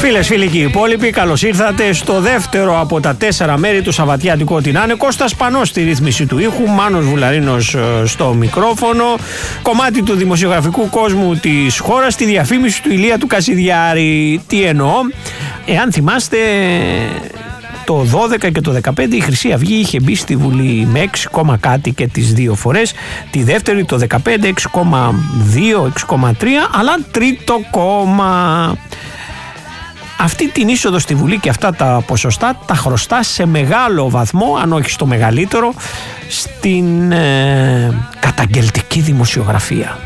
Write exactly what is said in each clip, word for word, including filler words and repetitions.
Φίλες, φίλοι και υπόλοιποι, καλώς ήρθατε στο δεύτερο από τα τέσσερα μέρη του Σαββατιάτικου. Ό,τι να είναι. Κώστας Πανός στη ρύθμιση του ήχου, Μάνος Βουλαρίνος στο μικρόφωνο. Κομμάτι του δημοσιογραφικού κόσμου της χώρας, τη διαφήμιση του Ηλία του Κασιδιάρη. Τι εννοώ? Εάν θυμάστε, το δώδεκα και το δεκαπέντε η Χρυσή Αυγή είχε μπει στη Βουλή με έξι, κάτι και τις δύο φορές. Τη δεύτερη το δεκαπέντε έξι κόμμα δύο, έξι κόμμα τρία, αλλά τρίτο κόμμα. Αυτή την είσοδο στη Βουλή και αυτά τα ποσοστά τα χρωστά σε μεγάλο βαθμό, αν όχι στο μεγαλύτερο, στην ε, καταγγελτική δημοσιογραφία.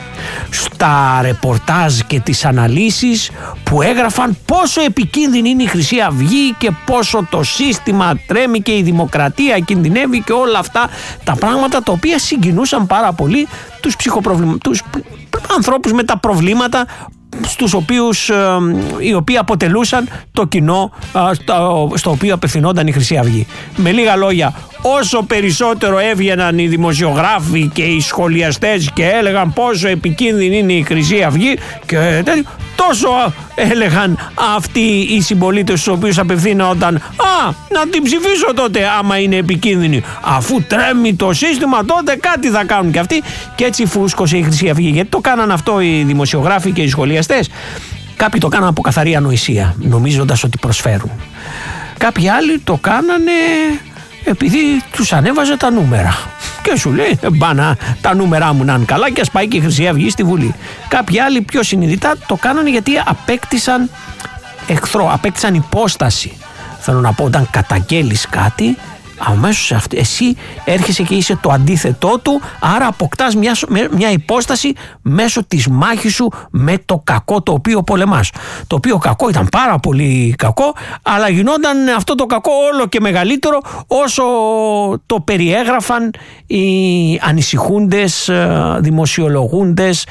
Στα ρεπορτάζ και τις αναλύσεις που έγραφαν πόσο επικίνδυνη είναι η Χρυσή Αυγή και πόσο το σύστημα τρέμει και η δημοκρατία κινδυνεύει και όλα αυτά τα πράγματα, τα οποία συγκινούσαν πάρα πολύ τους, ψυχοπροβλημα... τους ανθρώπους με τα προβλήματα στους οποίους, ε, οι οποίοι αποτελούσαν το κοινό ε, στο, στο οποίο απευθυνόταν η Χρυσή Αυγή. Με λίγα λόγια, όσο περισσότερο έβγαιναν οι δημοσιογράφοι και οι σχολιαστές και έλεγαν πόσο επικίνδυνη είναι η Χρυσή Αυγή και τέτοιο, τόσο έλεγαν αυτοί οι συμπολίτες στους οποίους απευθύνονταν, α, να την ψηφίσω τότε άμα είναι επικίνδυνη, αφού τρέμει το σύστημα τότε κάτι θα κάνουν και αυτοί. Και έτσι φούσκωσε η Χρυσή Αυγή. Γιατί το κάναν αυτό οι δημοσιογράφοι και οι σχολιαστές? Κάποιοι το κάναν από καθαρή ανοησία, νομίζοντας ότι προσφέρουν. Κάποιοι άλλοι το κάνανε επειδή τους ανέβαζε τα νούμερα. Και σου λέει, μπάνα, τα νούμερά μου να είναι καλά και ας πάει και η Χρυσή Αυγή στη Βουλή. Κάποιοι άλλοι πιο συνειδητά το κάνανε γιατί απέκτησαν εχθρό, απέκτησαν υπόσταση. Θέλω να πω, όταν καταγγέλεις κάτι, αμέσως εσύ έρχεσαι και είσαι το αντίθετό του, άρα αποκτάς μια, μια υπόσταση μέσω της μάχης σου με το κακό το οποίο πολεμάς. Το οποίο κακό ήταν πάρα πολύ κακό, αλλά γινόταν αυτό το κακό όλο και μεγαλύτερο όσο το περιέγραφαν οι ανησυχούντες, δημοσιολογούντες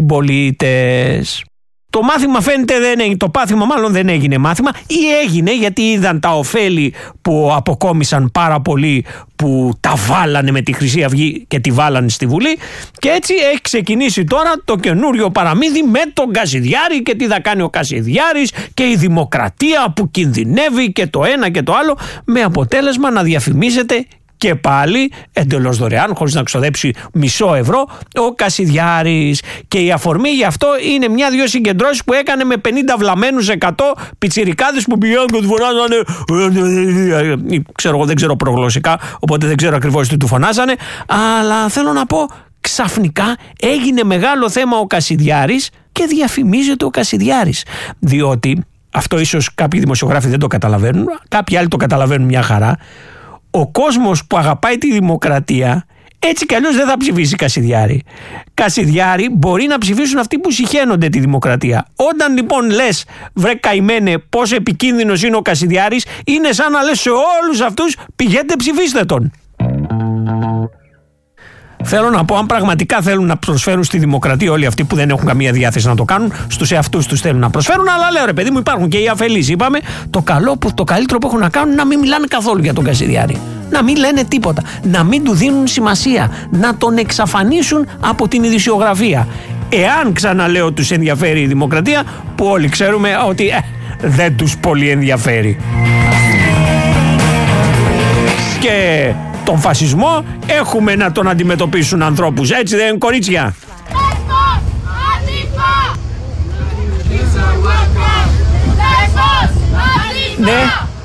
συμπολίτες. Το μάθημα φαίνεται δεν έγινε, το πάθημα μάλλον δεν έγινε μάθημα, ή έγινε γιατί είδαν τα ωφέλη που αποκόμισαν πάρα πολλοί που τα βάλανε με τη Χρυσή Αυγή και τη βάλανε στη Βουλή, και έτσι έχει ξεκινήσει τώρα το καινούριο παραμύθι με τον Κασιδιάρη και τι θα κάνει ο Κασιδιάρης και η δημοκρατία που κινδυνεύει και το ένα και το άλλο, με αποτέλεσμα να διαφημίζεται και πάλι εντελώς δωρεάν, χωρίς να ξοδέψει μισό ευρώ, ο Κασιδιάρης. Και η αφορμή γι' αυτό είναι μια-δυο συγκεντρώσεις που έκανε με πενήντα βλαμμένους, εκατό πιτσιρικάδες που πηγαίνουν και του φωνάζανε. Ξέρω εγώ, δεν ξέρω προγλωσσικά, οπότε δεν ξέρω ακριβώς τι του φωνάζανε. Αλλά θέλω να πω, ξαφνικά έγινε μεγάλο θέμα ο Κασιδιάρης και διαφημίζεται ο Κασιδιάρης. Διότι αυτό ίσως κάποιοι δημοσιογράφοι δεν το καταλαβαίνουν, κάποιοι άλλοι το καταλαβαίνουν μια χαρά. Ο κόσμος που αγαπάει τη δημοκρατία έτσι κι αλλιώς δεν θα ψηφίσει Κασιδιάρη. Κασιδιάρη μπορεί να ψηφίσουν αυτοί που συχαίνονται τη δημοκρατία. Όταν λοιπόν λες, βρε καημένε, πόσο επικίνδυνος είναι ο Κασιδιάρης, είναι σαν να λες σε όλους αυτούς, πηγαίνετε ψηφίστε τον. Θέλω να πω, αν πραγματικά θέλουν να προσφέρουν στη δημοκρατία όλοι αυτοί που δεν έχουν καμία διάθεση να το κάνουν, στους εαυτούς τους θέλουν να προσφέρουν, αλλά λέω ρε παιδί μου, υπάρχουν και οι αφελείς. Είπαμε, το καλό που, το καλύτερο που έχουν να κάνουν είναι να μην μιλάνε καθόλου για τον Κασιδιάρη. Να μην λένε τίποτα. Να μην του δίνουν σημασία. Να τον εξαφανίσουν από την ειδησιογραφία. Εάν, ξαναλέω, τους ενδιαφέρει η δημοκρατία, που όλοι ξέρουμε ότι ε, δεν τους πολύ ενδιαφέρει. Και τον φασισμό έχουμε να τον αντιμετωπίσουν ανθρώπους, έτσι δεν είναι, κορίτσια? Ναι.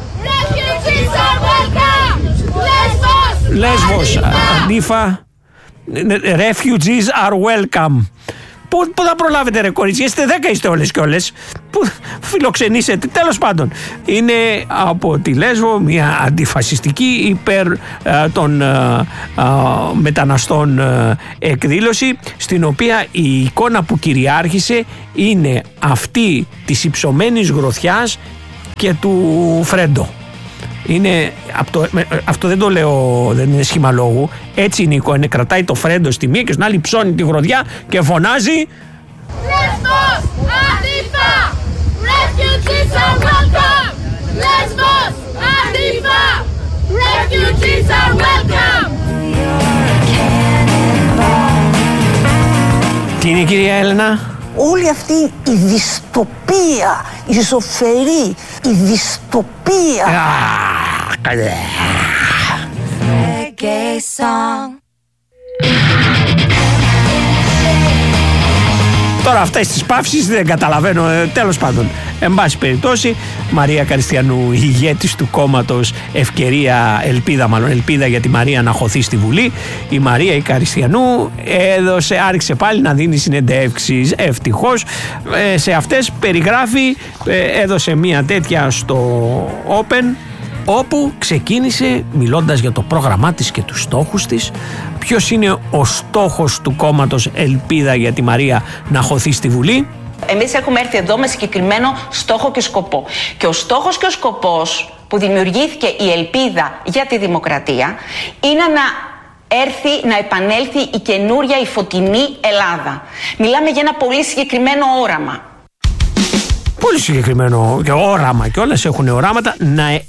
Λέσβος, Αντίφα, refugees are welcome. Πού, πού θα προλάβετε ρε κορίτσια, είστε δέκα, είστε όλες και όλες. Πού φιλοξενήσετε, τέλος πάντων. Είναι από τη Λέσβο μια αντιφασιστική υπέρ ε, των ε, ε, μεταναστών ε, εκδήλωση, στην οποία η εικόνα που κυριάρχησε είναι αυτή της υψωμένης γροθιάς και του Φρέντο. Είναι, αυτό, αυτό δεν το λέω, δεν είναι σχήμα λόγου. Έτσι είναι η εικόνα. Κρατάει το Φρέντο στη μία και στην άλλη ψώνει τη γροδιά και φωνάζει Λέσβος, Αντίφα! Refugees are welcome! Λέσβος, Αντίφα! Refugees are welcome! Τι είναι, κυρία Έλενα? όλη αυτή η δυστοπία, η ζωφερή, η δυστοπία. Τώρα αυτές τις παύσεις δεν καταλαβαίνω, ε, τέλος πάντων. Εν πάση περιπτώσει, Μαρία Καριστιανού, ηγέτης του κόμματος Ευκαιρία, Ελπίδα μάλλον, Ελπίδα για τη Μαρία να χωθεί στη Βουλή. Η Μαρία η Καριστιανού έδωσε, άρχισε πάλι να δίνει συνεντεύξεις, ευτυχώς. Ε, σε αυτές περιγράφει, ε, έδωσε μια τέτοια στο Open, όπου ξεκίνησε μιλώντας για το πρόγραμμά της και τους στόχους της. Ποιος είναι ο στόχος του κόμματος Ελπίδα για τη Μαρία να χωθεί στη Βουλή? Εμείς έχουμε έρθει εδώ με συγκεκριμένο στόχο και σκοπό. Και ο στόχος και ο σκοπός που δημιουργήθηκε η Ελπίδα για τη Δημοκρατία είναι να έρθει, να επανέλθει η καινούρια, η φωτεινή Ελλάδα. Μιλάμε για ένα πολύ συγκεκριμένο όραμα. Πολύ συγκεκριμένο και όραμα, και όλες έχουν οράματα να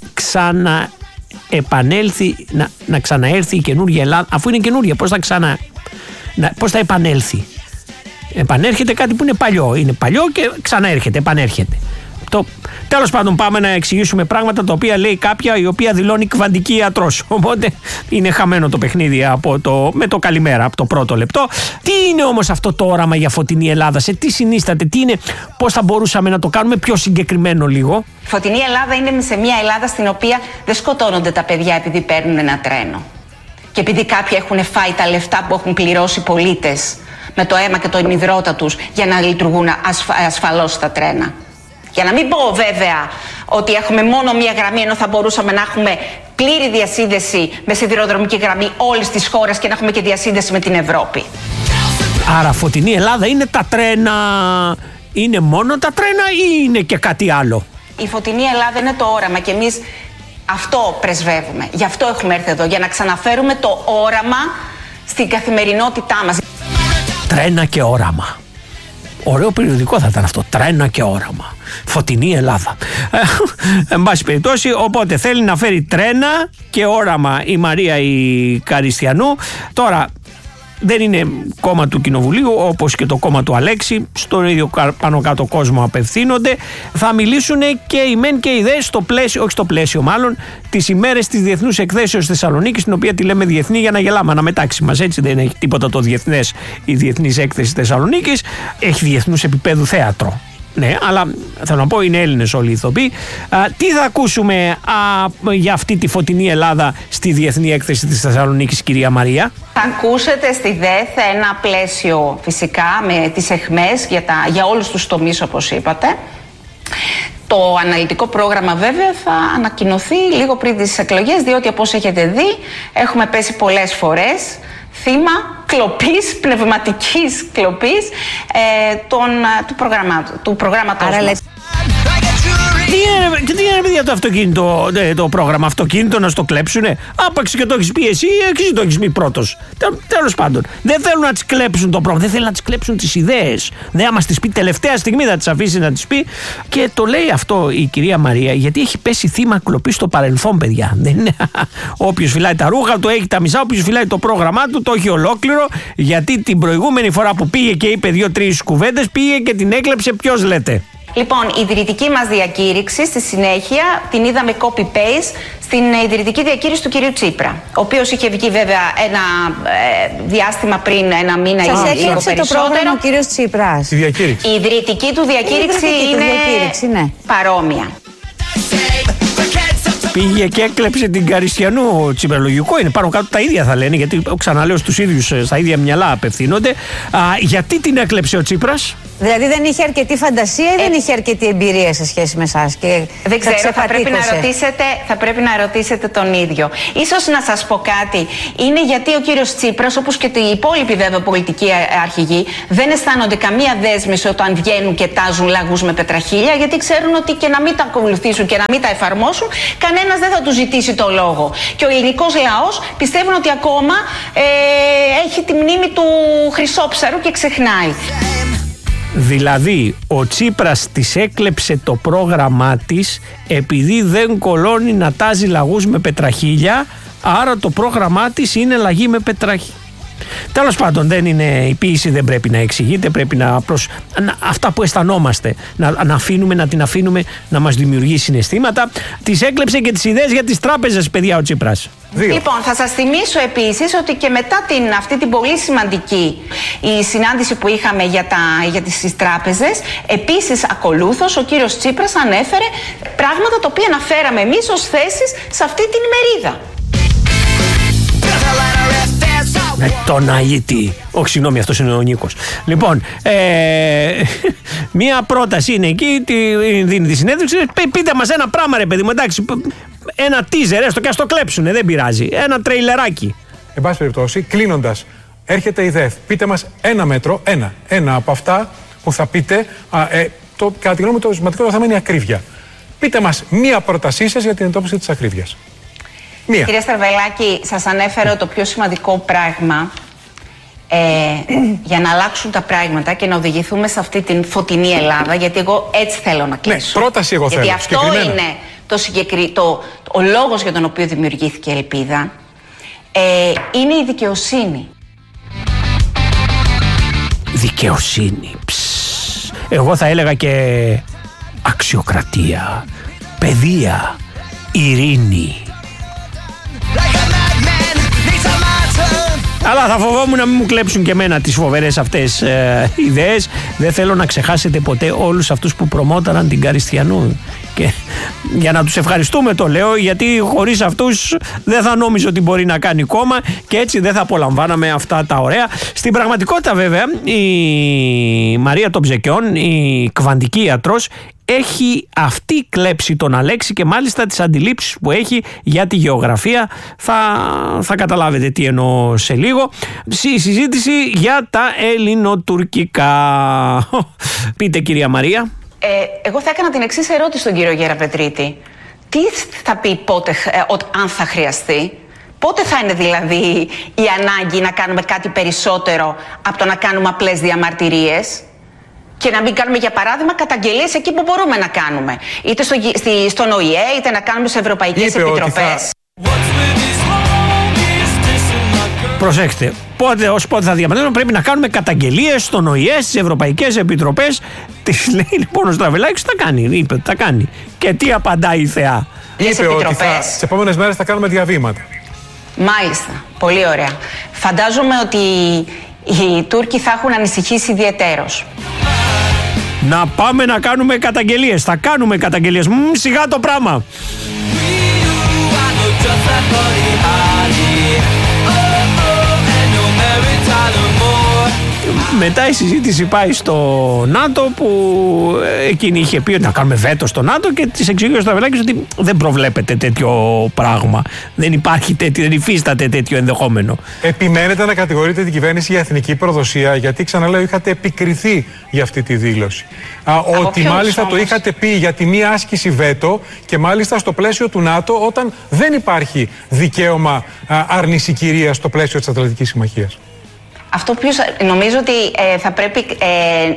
ξαναεπανέλθει, να, να ξαναέρθει η καινούργια Ελλάδα. Αφού είναι καινούρια, πώς θα ξανα, να, πώς θα επανέλθει? Επανέρχεται κάτι που είναι παλιό. Είναι παλιό και ξαναέρχεται, επανέρχεται. Το, τέλος πάντων, πάμε να εξηγήσουμε πράγματα τα οποία λέει κάποια η οποία δηλώνει κβαντική ιατρός. Οπότε είναι χαμένο το παιχνίδι από το, με το καλημέρα από το πρώτο λεπτό. Τι είναι όμως αυτό το όραμα για φωτεινή Ελλάδα, σε τι συνίσταται, τι είναι, πώς θα μπορούσαμε να το κάνουμε πιο συγκεκριμένο λίγο? Φωτεινή Ελλάδα είναι σε μια Ελλάδα στην οποία δεν σκοτώνονται τα παιδιά επειδή παίρνουν ένα τρένο. Και επειδή κάποιοι έχουν φάει τα λεφτά που έχουν πληρώσει οι πολίτες με το αίμα και το υδρότα τους για να λειτουργούν ασφα, ασφαλώς τα τρένα. Για να μην πω βέβαια ότι έχουμε μόνο μία γραμμή, ενώ θα μπορούσαμε να έχουμε πλήρη διασύνδεση με σιδηροδρομική γραμμή όλης της χώρας και να έχουμε και διασύνδεση με την Ευρώπη. Άρα φωτεινή Ελλάδα είναι τα τρένα, είναι μόνο τα τρένα ή είναι και κάτι άλλο? Η φωτεινή Ελλάδα είναι το όραμα και εμείς αυτό πρεσβεύουμε. Γι' αυτό έχουμε έρθει εδώ, για να ξαναφέρουμε το όραμα στην καθημερινότητά μας. Τρένα και όραμα. Ωραίο περιοδικό θα ήταν αυτό. Τρένα και όραμα. Φωτεινή Ελλάδα. Ε, εν πάση περιπτώσει, οπότε θέλει να φέρει τρένα και όραμα η Μαρία η Καριστιανού. Τώρα, δεν είναι κόμμα του Κοινοβουλίου, όπως και το κόμμα του Αλέξη, στον ίδιο πάνω κάτω κόσμο απευθύνονται. Θα μιλήσουν και οι μεν και οι δε στο πλαίσιο, όχι στο πλαίσιο μάλλον, τις ημέρες της Διεθνούς Εκθέσεως Θεσσαλονίκης, την οποία τη λέμε διεθνή για να γελάμε αναμετάξει μας. Έτσι δεν έχει τίποτα το διεθνές η Διεθνής Έκθεση Θεσσαλονίκης, έχει διεθνούς επίπεδου θέατρο. Ναι, αλλά θέλω να πω είναι Έλληνες όλοι οι ηθοποιοί. Α, τι θα ακούσουμε α, για αυτή τη φωτεινή Ελλάδα στη Διεθνή Έκθεση της Θεσσαλονίκης, κυρία Μαρία? Θα ακούσετε στη ΔΕΘ ένα πλαίσιο φυσικά με τις αιχμές για, τα, για όλους τους τομείς όπως είπατε. Το αναλυτικό πρόγραμμα βέβαια θα ανακοινωθεί λίγο πριν τις εκλογές, διότι όπως έχετε δει έχουμε πέσει πολλές φορές θύμα κλοπής, πνευματικής κλοπής ε, των, του, προγραμμά, του προγράμματος Άρα, μας. Τι είναι, τι είναι παιδιά το αυτοκίνητο, το πρόγραμμα αυτοκίνητο να στο κλέψουνε? Άπαξ και το έχεις πει εσύ, εσύ το έχεις πει πρώτος. Τέλος πάντων, δεν θέλουν να τις κλέψουν το πρόγραμμα, δεν θέλουν να τις κλέψουν τις ιδέες. Δεν άμα τις πει τελευταία στιγμή θα τις αφήσει να τις πει. Και το λέει αυτό η κυρία Μαρία γιατί έχει πέσει θύμα κλοπής στο παρελθόν, παιδιά. Δεν είναι όποιος φυλάει τα ρούχα του έχει τα μισά, όποιος φυλάει το πρόγραμμά του το έχει ολόκληρο. Γιατί την προηγούμενη φορά που πήγε και είπε δύο-τρεις κουβέντες πήγε και την έκλεψε, ποιος λέτε? Λοιπόν, η ιδρυτική μας διακήρυξη στη συνέχεια την είδαμε copy-paste στην ιδρυτική διακήρυξη του κυρίου Τσίπρα, ο οποίος είχε βγει βέβαια ένα ε, διάστημα πριν, ένα μήνα ή λίγο περισσότερο. Σας έκλειψε το πρόγραμμα ο κύριος Τσίπρας. Η διακήρυξη. Η ιδρυτική του διακήρυξη η είναι διακήρυξη, ναι. παρόμοια. Πήγε και έκλεψε την Καριστιανού. Τσιπραλογικό είναι, πάνω κάτω τα ίδια θα λένε, γιατί ξαναλέω στους ίδιους, στα ίδια μυαλά απευθύνονται. Α, γιατί την έκλεψε ο Τσίπρας? Δηλαδή δεν είχε αρκετή φαντασία ή ε... δεν είχε αρκετή εμπειρία σε σχέση με εσάς? Και δεν ξέρω, θα πρέπει, να ρωτήσετε, θα πρέπει να ρωτήσετε τον ίδιο. Ίσως να σας πω κάτι. Είναι γιατί ο κύριος Τσίπρας, όπως και οι υπόλοιποι βέβαια πολιτικοί αρχηγοί, δεν αισθάνονται καμία δέσμευση όταν βγαίνουν και τάζουν λαγούς με πετραχίλια, γιατί ξέρουν ότι και να μην τα ακολουθήσουν και να μην τα εφαρμόσουν, κανένας δεν θα του ζητήσει το λόγο. Και ο ελληνικός λαός πιστεύουν ότι ακόμα ε, έχει τη μνήμη του Χρυσόψαρου και ξεχνάει. Δηλαδή ο Τσίπρας της έκλεψε το πρόγραμμά της επειδή δεν κολώνει να τάζει λαγούς με πετραχίλια, άρα το πρόγραμμά της είναι λαγή με πετραχίλια. Τέλος πάντων, δεν είναι, η ποίηση δεν πρέπει να εξηγείται, πρέπει να, προς, να αυτά που αισθανόμαστε να, να αφήνουμε, να την αφήνουμε να μας δημιουργεί συναισθήματα. Τις έκλεψε και τις ιδέες για τις τράπεζες, παιδιά, ο Τσίπρας. Δύο. Λοιπόν, θα σας θυμίσω επίσης ότι και μετά την, αυτή την πολύ σημαντική η συνάντηση που είχαμε για, τα, για τις τράπεζες, επίσης ακολούθως ο κύριος Τσίπρας ανέφερε πράγματα τα οποία αναφέραμε εμείς ως θέσεις σε αυτή την ημερίδα. Με τον Αΐτη. Όχι, συγγνώμη, αυτός είναι ο Νίκος. Λοιπόν, ε, μία πρόταση είναι εκεί, τη, δίνει τη συνέντευξη. Πείτε μας ένα πράγμα, ρε παιδί μου, εντάξει. Ένα teaser, έστω και ας το κλέψουνε, δεν πειράζει. Ένα τρέιλεράκι. Εν πάση περιπτώσει, κλείνοντας, έρχεται η ΔΕΘ. Πείτε μας ένα μέτρο, ένα. Ένα από αυτά που θα πείτε. Α, ε, το, κατά τη γνώμη μου, το σημαντικό θέμα είναι η ακρίβεια. Πείτε μας μία πρότασή σας για την εντόπιση της ακρίβειας. Μία. Κύριε Στερβελάκη, σας ανέφερα το πιο σημαντικό πράγμα ε, για να αλλάξουν τα πράγματα και να οδηγηθούμε σε αυτή την φωτεινή Ελλάδα, γιατί εγώ έτσι θέλω να κλείσω. Ναι, πρόταση εγώ γιατί θέλω. Αυτό είναι το συγκεκρι... το, ο λόγος για τον οποίο δημιουργήθηκε η Ελπίδα. Ε, είναι η δικαιοσύνη. Δικαιοσύνη. Ψ. Εγώ θα έλεγα και αξιοκρατία, παιδεία, ειρήνη. Αλλά θα φοβόμουν να μην μου κλέψουν και εμένα τις φοβερές αυτές ε, ιδέες. Δεν θέλω να ξεχάσετε ποτέ όλους αυτούς που προμόταραν την Καριστιανού. Και για να τους ευχαριστούμε το λέω, γιατί χωρίς αυτούς δεν θα νόμιζω ότι μπορεί να κάνει κόμμα και έτσι δεν θα απολαμβάναμε αυτά τα ωραία. Στην πραγματικότητα βέβαια η Μαρία των Ψεκιών, η κβαντική ιατρός, έχει αυτή κλέψει τον Αλέξη και μάλιστα τις αντιλήψεις που έχει για τη γεωγραφία. Θα, θα καταλάβετε τι εννοώ σε λίγο. Στη συζήτηση για τα ελληνοτουρκικά. Πείτε, κυρία Μαρία. Ε, εγώ θα έκανα την εξής ερώτηση στον κύριο Γεραπετρίτη. Τι θα πει πότε, ε, ο, αν θα χρειαστεί? Πότε θα είναι δηλαδή η ανάγκη να κάνουμε κάτι περισσότερο από το να κάνουμε απλές διαμαρτυρίες? Και να μην κάνουμε, για παράδειγμα, καταγγελίες εκεί που μπορούμε να κάνουμε. Είτε στο, στη, στον Ο Η Ε, είτε να κάνουμε σε ευρωπαϊκές επιτροπές. Θα... Προσέξτε, πότε, ως πότε θα διαμαρτυρούμε, πρέπει να κάνουμε καταγγελίες στον Ο Η Ε, στις ευρωπαϊκές επιτροπές. Τη λέει λοιπόν ο Στραβελάκης, τα κάνει, είπε, τα κάνει. Και τι απαντάει η θεά? Είπε ότι θα, τις επόμενες μέρες θα κάνουμε διαβήματα. Μάλιστα, πολύ ωραία. Φαντάζομαι ότι οι Τούρκοι θα έχουν ανησυχήσει ιδιαιτέρως. Να πάμε να κάνουμε καταγγελίες. Θα κάνουμε καταγγελίες. Μ, σιγά το πράγμα. Μετά η συζήτηση πάει στο ΝΑΤΟ, που εκείνη είχε πει ότι να κάνουμε βέτο στο ΝΑΤΟ και της εξηγεί ο Στραβελάκης ότι δεν προβλέπεται τέτοιο πράγμα. Δεν υπάρχει τέτοιο, δεν υφίσταται τέτοιο ενδεχόμενο. Επιμένετε να κατηγορείτε την κυβέρνηση για εθνική προδοσία, γιατί ξαναλέω είχατε επικριθεί για αυτή τη δήλωση. Α, ότι μάλιστα όμως το είχατε πει για τη μία άσκηση βέτο και μάλιστα στο πλαίσιο του ΝΑΤΟ, όταν δεν υπάρχει δικαίωμα άρνηση κυρίας στο πλαίσιο της Ατλαντικής Συμμαχίας. Αυτό που νομίζω ότι ε, θα πρέπει... Ε...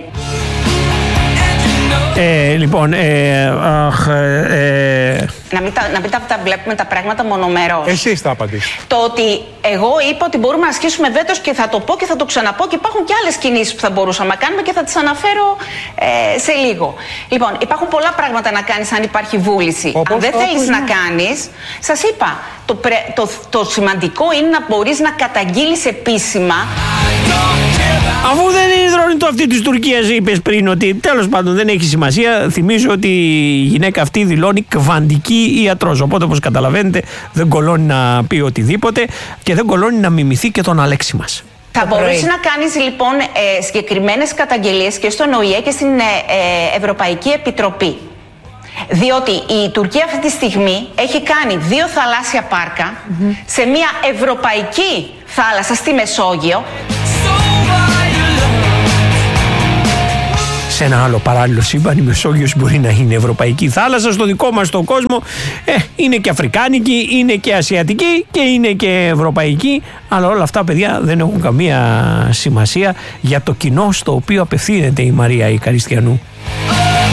Ε, λοιπόν, ε, αχ, ε, να μην, τα, να μην τα, τα βλέπουμε τα πράγματα μονομερώς. Εσείς θα απαντήσετε. Το ότι εγώ είπα ότι μπορούμε να ασκήσουμε βέτος και θα το πω και θα το ξαναπώ, και υπάρχουν και άλλες κινήσεις που θα μπορούσαμε να κάνουμε και θα τις αναφέρω ε, σε λίγο. Λοιπόν, υπάρχουν πολλά πράγματα να κάνεις αν υπάρχει βούληση. Όπως, αν δεν όπως, θέλεις όπως, να κάνεις, σας είπα, το, πρε, το, το σημαντικό είναι να μπορείς να καταγγείλεις επίσημα. Αφού δεν είναι υδρόνητο αυτή της Τουρκίας, είπες πριν ότι τέλος πάντων δεν έχει σημασία. Θυμίζω ότι η γυναίκα αυτή δηλώνει κβαντική ιατρός. Οπότε, όπως καταλαβαίνετε, δεν κολώνει να πει οτιδήποτε και δεν κολώνει να μιμηθεί και τον Αλέξη μας. Θα μπορείς να κάνεις λοιπόν ε, συγκεκριμένες καταγγελίες και στον Ο Η Ε και στην ε, ε, Ευρωπαϊκή Επιτροπή. Διότι η Τουρκία αυτή τη στιγμή έχει κάνει δύο θαλάσσια πάρκα mm-hmm. σε μια ευρωπαϊκή θάλασσα στη Μεσόγειο. Σε ένα άλλο παράλληλο σύμπαν η Μεσόγειος μπορεί να είναι ευρωπαϊκή θάλασσα. Στο δικό μας τον κόσμο ε, είναι και αφρικάνικη, είναι και ασιατική και είναι και ευρωπαϊκή. Αλλά όλα αυτά, παιδιά, δεν έχουν καμία σημασία για το κοινό στο οποίο απευθύνεται η Μαρία η Καριστιανού,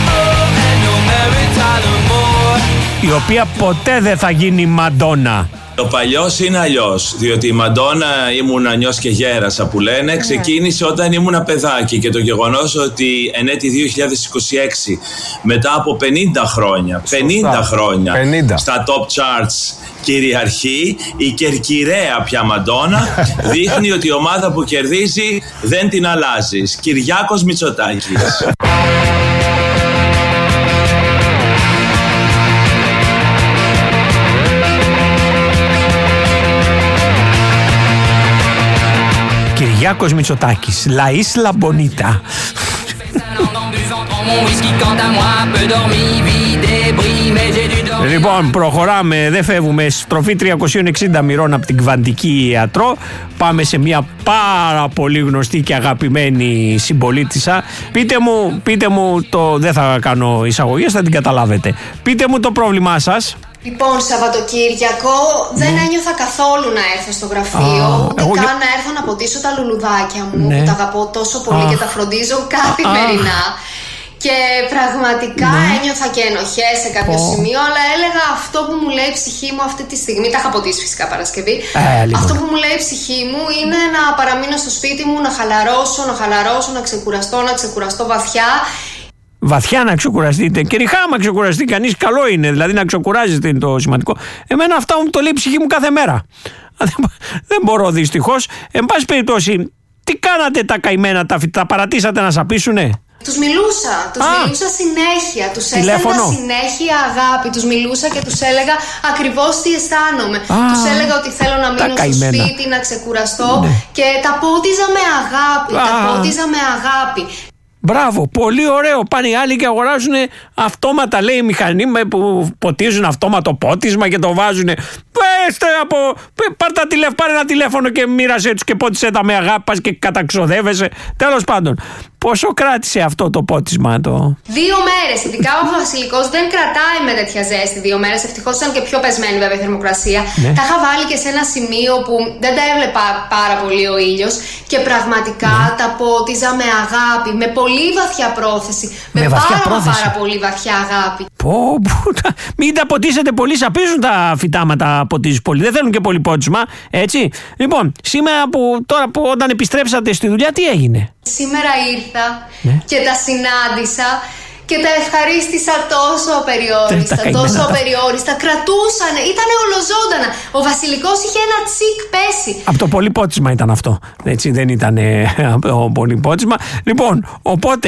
η οποία ποτέ δεν θα γίνει Μαντόνα. Το παλιός είναι αλλιώς, διότι η Μαντόνα ήμουν ανιός και γέρασα που λένε, ξεκίνησε όταν ήμουν παιδάκι και το γεγονός ότι εν έτη δύο χιλιάδες είκοσι έξι μετά από πενήντα χρόνια, πενήντα χρόνια πενήντα στα top charts κυριαρχεί η κερκυραία πια Μαντόνα, δείχνει ότι η ομάδα που κερδίζει δεν την αλλάζεις. Κυριάκος Μητσοτάκης. Κυριάκος Μητσοτάκης, La Isla Bonita. Λοιπόν, προχωράμε, δεν φεύγουμε. Στροφή τριακόσια εξήντα μοιρών από την Κβαντική Ιατρό. Πάμε σε μια πάρα πολύ γνωστή και αγαπημένη συμπολίτισσα. Πείτε μου, πείτε μου το, δεν θα κάνω εισαγωγές, θα την καταλάβετε. Πείτε μου το πρόβλημά σας. Λοιπόν, Σαββατοκύριακο δεν ένιωθα καθόλου να έρθω στο γραφείο, Α, ούτε εγώ... καν να έρθω να ποτίσω τα λουλουδάκια μου, ναι. που τα αγαπώ τόσο πολύ Α. και τα φροντίζω καθημερινά. Α. Και πραγματικά ναι. ένιωθα και ενοχές σε κάποιο oh. σημείο, αλλά έλεγα αυτό που μου λέει η ψυχή μου αυτή τη στιγμή. Τα είχα ποτίσει φυσικά Παρασκευή. Ε, αυτό που μου λέει η ψυχή μου είναι να παραμείνω στο σπίτι μου, να χαλαρώσω, να χαλαρώσω, να ξεκουραστώ, να ξεκουραστώ βαθιά. Βαθιά να ξεκουραστείτε. Και ριχά, άμα ξεκουραστεί κανείς, καλό είναι. Δηλαδή να ξεκουράζεται είναι το σημαντικό. Εμένα αυτά μου το λέει η ψυχή μου κάθε μέρα. Δεν μπορώ δυστυχώς. Εν πάση περιπτώσει, τι κάνατε τα καημένα, τα, τα παρατήσατε να σαπίσουνε? Τους μιλούσα, τους Α, μιλούσα συνέχεια, τους έστελνα συνέχεια αγάπη, τους μιλούσα και τους έλεγα ακριβώς τι αισθάνομαι. Α, τους έλεγα ότι θέλω να μείνω στο σπίτι, να ξεκουραστώ, ναι. και τα πότιζα με αγάπη, Α, τα πότιζα με αγάπη. Μπράβο, πολύ ωραίο. Πάνε οι άλλοι και αγοράζουν αυτόματα, λέει, μηχανή που ποτίζουν αυτόματο πότισμα και το βάζουν. Πέστε από. Πάρ' τα τηλέφωνο, πάρε ένα τηλέφωνο και μοίρασέ τους και πότισε τα με αγάπη, πας και καταξοδεύεσαι. Τέλος πάντων, πόσο κράτησε αυτό το πότισμα? Το... Δύο μέρες. Ειδικά ο βασιλικός δεν κρατάει με τέτοια ζέστη δύο μέρες. Ευτυχώς ήταν και πιο πεσμένη βέβαια η θερμοκρασία. Ναι. Τα είχα βάλει και σε ένα σημείο που δεν τα έβλεπα πάρα πολύ ο ήλιος και πραγματικά ναι. τα πότιζα με αγάπη, με πολύ βαθιά πρόθεση. Με, με βαθιά πάρα, πρόθεση. πάρα πολύ βαθιά αγάπη. Πω, πω, μην τα ποτίσετε πολύ, σαπίζουν τα φυτάματα, ποτίζουν πολύ. Δεν θέλουν και πολύ πότισμα, έτσι. Λοιπόν, σήμερα που, τώρα που όταν επιστρέψατε στη δουλειά, τι έγινε? Σήμερα ήρθα ναι. και τα συνάντησα και τα ευχαρίστησα τόσο απεριόριστα, τόσο απεριόριστα. Κρατούσανε, ήταν ολοζώντανα. Ο βασιλικός είχε ένα τσικ πέσει. Από το πολύ πότισμα ήταν αυτό. Έτσι, δεν ήταν από το πολύ πότισμα. Λοιπόν, οπότε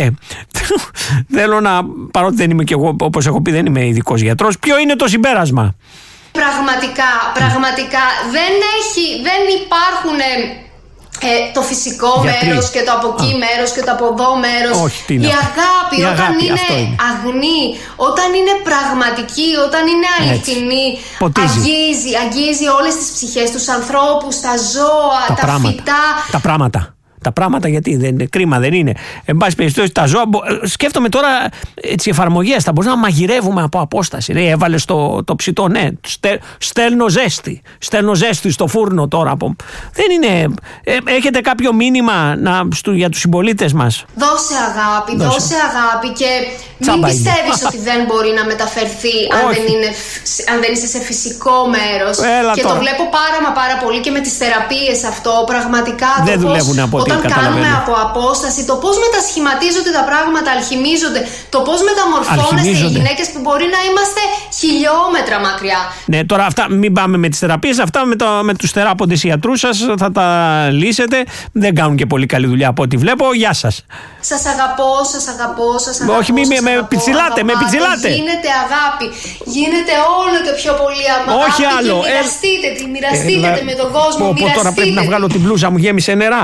θέλω να, παρότι δεν είμαι και εγώ, όπως έχω πει, δεν είμαι ειδικός γιατρός, ποιο είναι το συμπέρασμα? Πραγματικά, πραγματικά δεν έχει, δεν υπάρχουν ε, το φυσικό Γιατροί. μέρος και το από εκεί Α. μέρος και το από εδώ μέρος. Όχι, τι η αγάπη, η όταν αγάπη, είναι, είναι αγνή, όταν είναι πραγματική, όταν είναι αληθινή, αγγίζει, αγγίζει όλες τις ψυχές, τους ανθρώπους, τα ζώα, τα, τα φυτά. Τα πράγματα. Τα πράγματα, γιατί δεν είναι κρίμα, δεν είναι. Εν πάση περιπτώσει, τα ζώα. Σκέφτομαι τώρα τις εφαρμογές. Θα μπορούσαμε να μαγειρεύουμε από απόσταση. Ναι, έβαλε το, το ψητό, ναι. Στε, στέλνω ζέστη. Στέλνω ζέστη στο φούρνο τώρα. Από... Δεν είναι. Ε, έχετε κάποιο μήνυμα να, στου, για τους συμπολίτες μας? Δώσε αγάπη, δώσε, δώσε αγάπη και μην πιστεύεις ότι δεν μπορεί να μεταφερθεί αν δεν, είναι, αν δεν είσαι σε φυσικό μέρος. Έλα και τώρα. το βλέπω πάρα μα πάρα πολύ και με τις θεραπείες αυτό. Πραγματικά δεν το δουλεύουν από πώς, όταν κάνουμε από απόσταση, το πώς μετασχηματίζονται τα πράγματα, αλχημίζονται, το πώς μεταμορφώνεστε οι γυναίκες που μπορεί να είμαστε χιλιόμετρα μακριά. Ναι, τώρα αυτά μην πάμε με τις θεραπείες, αυτά με, το, με τους θεράποντες ιατρούς σας θα τα λύσετε. Δεν κάνουν και πολύ καλή δουλειά από ό,τι βλέπω. Γεια σας. Σας αγαπώ, σας αγαπώ, σας αγαπώ. Όχι, μη με πιτσιλάτε, με πιτσιλάτε. Γίνεται αγάπη, γίνεται όλο και πιο πολύ αγάπη. Όχι άλλο. Και μοιραστείτε τη, μοιραστείτε ε, με τον κόσμο. Πω, πω, τώρα πρέπει να βγάλω την μπλούζα μου, γέμισε νερά.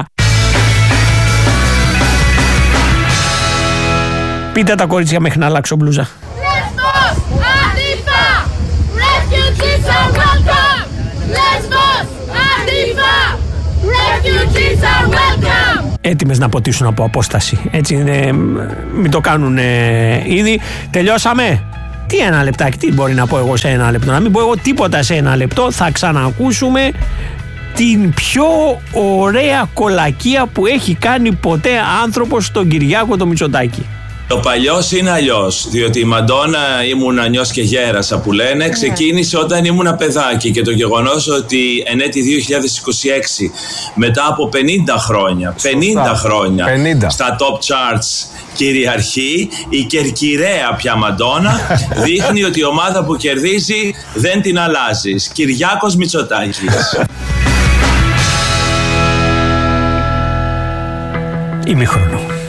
Πείτε τα κορίτσια μέχρι να αλλάξω μπλούζα. Lesbos, Antifa, refugees are welcome. Lesbos, Antifa, refugees are welcome. Έτοιμες να ποτίσουν από απόσταση. Έτσι είναι, μην το κάνουν ε, ήδη. Τελειώσαμε. Τι ένα λεπτάκι, τι μπορεί να πω εγώ σε ένα λεπτό? Να μην πω εγώ τίποτα σε ένα λεπτό. Θα ξανακούσουμε την πιο ωραία κολακία που έχει κάνει ποτέ άνθρωπος, τον Κυριάκο το Μητσοτάκη. Το παλιός είναι αλλιώς, διότι η Μαντόνα ήμουν νιός και γέρασα που λένε, ξεκίνησε όταν ήμουν παιδάκι και το γεγονός ότι εν έτη δύο χιλιάδες είκοσι έξι μετά από πενήντα χρόνια, πενήντα χρόνια πενήντα στα top charts κυριαρχεί η κερκυραία πια Μαντόνα, δείχνει ότι η ομάδα που κερδίζει δεν την αλλάζεις. Κυριάκος Μητσοτάκης. Ημίχρονο.